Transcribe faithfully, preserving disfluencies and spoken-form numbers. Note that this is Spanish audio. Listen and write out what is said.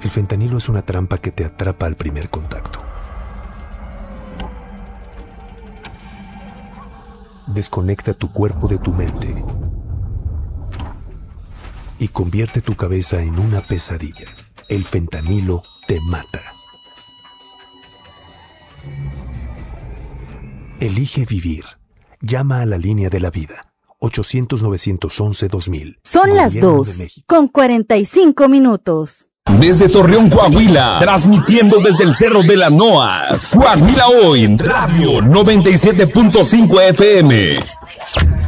El fentanilo es una trampa que te atrapa al primer contacto. Desconecta tu cuerpo de tu mente y convierte tu cabeza en una pesadilla. El fentanilo te mata. Elige vivir. Llama a la línea de la vida. ochocientos, novecientos once, dos mil. Son las dos con cuarenta y cinco minutos. Desde Torreón, Coahuila, transmitiendo desde el Cerro de la Noas. Coahuila Hoy, Radio noventa y siete punto cinco F M.